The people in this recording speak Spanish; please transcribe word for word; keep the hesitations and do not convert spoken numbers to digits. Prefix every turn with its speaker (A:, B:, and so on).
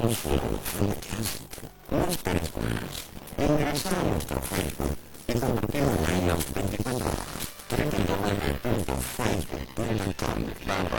A: un juego fantástico, unas películas. Ingresar a nuestro Facebook y convertirlo en online veinticuatro horas. doble u doble u doble u punto facebook punto com barra